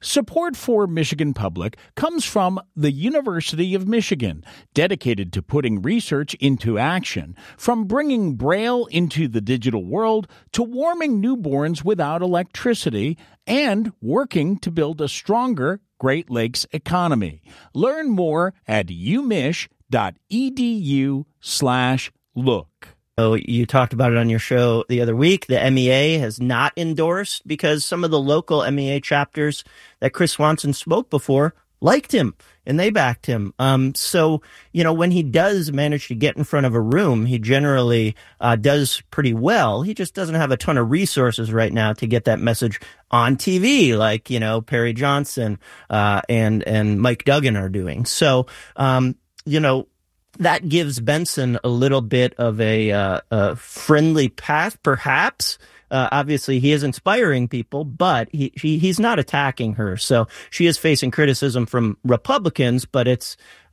Support for Michigan Public comes from the University of Michigan, dedicated to putting research into action, from bringing Braille into the digital world to warming newborns without electricity, and working to build a stronger Great Lakes economy. Learn more at umich.edu/look. So you talked about it on your show the other week. The MEA has not endorsed because some of the local MEA chapters that Chris Swanson spoke before liked him and they backed him. So, when he does manage to get in front of a room, he generally does pretty well. He just doesn't have a ton of resources right now to get that message on TV like, Perry Johnson and Mike Duggan are doing. So, that gives Benson a little bit of a friendly path, perhaps. Obviously, he is inspiring people, but he's not attacking her. So she is facing criticism from Republicans, but it's,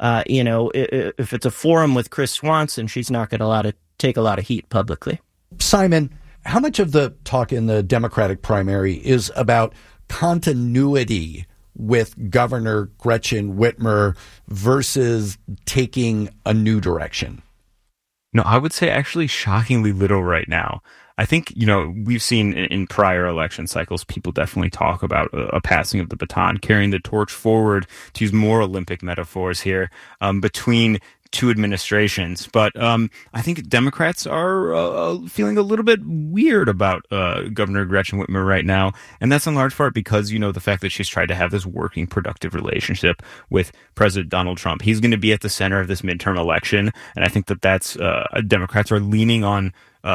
if it's a forum with Chris Swanson, she's not going to take a lot of heat publicly. Simon, how much of the talk in the Democratic primary is about continuity with Governor Gretchen Whitmer versus taking a new direction? No, I would say actually shockingly little right now. I think, we've seen in prior election cycles, people definitely talk about a passing of the baton, carrying the torch forward, to use more Olympic metaphors here, between two administrations. But I think Democrats are feeling a little bit weird about Governor Gretchen Whitmer right now. And that's in large part because, the fact that she's tried to have this working, productive relationship with President Donald Trump. He's going to be at the center of this midterm election. And I think that's Democrats are leaning on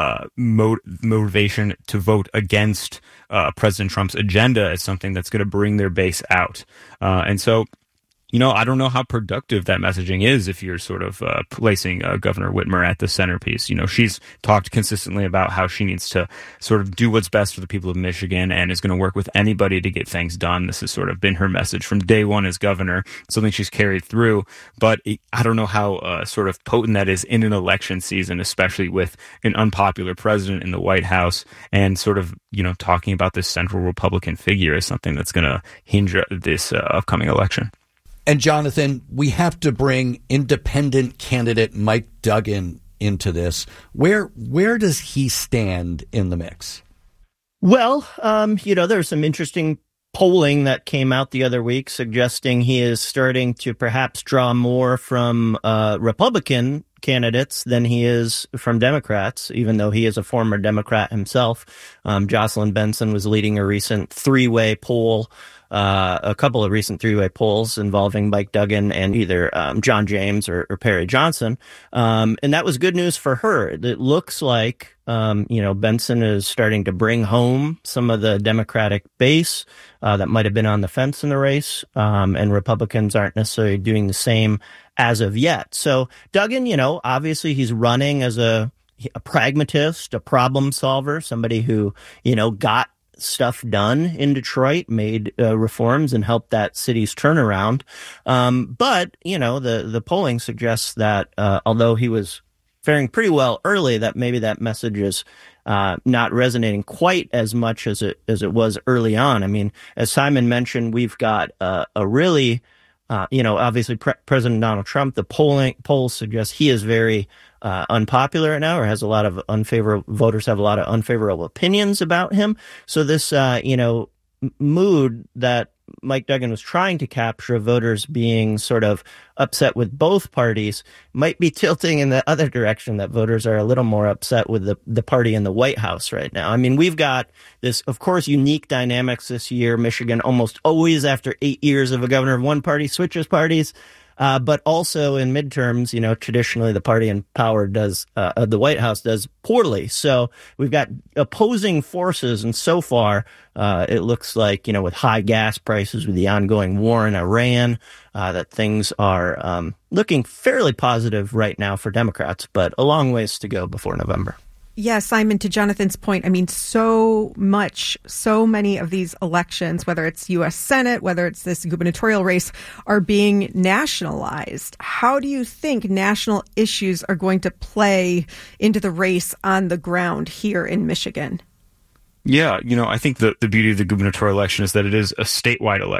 motivation to vote against President Trump's agenda as something that's going to bring their base out. And so, I don't know how productive that messaging is if you're sort of placing Governor Whitmer at the centerpiece. She's talked consistently about how she needs to sort of do what's best for the people of Michigan and is going to work with anybody to get things done. This has sort of been her message from day one as governor, something she's carried through. But I don't know how sort of potent that is in an election season, especially with an unpopular president in the White House and sort of, talking about this central Republican figure as something that's going to hinder this upcoming election. And Jonathan, we have to bring independent candidate Mike Duggan into this. Where does he stand in the mix? Well, there's some interesting polling that came out the other week suggesting he is starting to perhaps draw more from Republican candidates than he is from Democrats, even though he is a former Democrat himself. Jocelyn Benson was leading a recent three-way poll, a couple of recent three-way polls involving Mike Duggan and either John James or Perry Johnson. And that was good news for her. It looks like, Benson is starting to bring home some of the Democratic base that might have been on the fence in the race, and Republicans aren't necessarily doing the same as of yet. So Duggan, obviously he's running as a pragmatist, a problem solver, somebody who, got stuff done in Detroit, made reforms and helped that city's turnaround. But, the polling suggests that although he was faring pretty well early, that maybe that message is not resonating quite as much as it was early on. I mean, as Simon mentioned, we've got a really, obviously President Donald Trump, the polls suggest he is very unpopular right now, or has a lot of voters have a lot of unfavorable opinions about him. So this, mood that Mike Duggan was trying to capture, voters being sort of upset with both parties, might be tilting in the other direction, that voters are a little more upset with the party in the White House right now. I mean, we've got this, of course, unique dynamics this year. Michigan almost always, after 8 years of a governor of one party, switches parties. But also in midterms, traditionally the party in power the White House does poorly. So we've got opposing forces. And so far, it looks like, with high gas prices, with the ongoing war in Iran, that things are looking fairly positive right now for Democrats, but a long ways to go before November. Yeah, Simon, to Jonathan's point, I mean, so many of these elections, whether it's U.S. Senate, whether it's this gubernatorial race, are being nationalized. How do you think national issues are going to play into the race on the ground here in Michigan? Yeah, I think the beauty of the gubernatorial election is that it is a statewide election.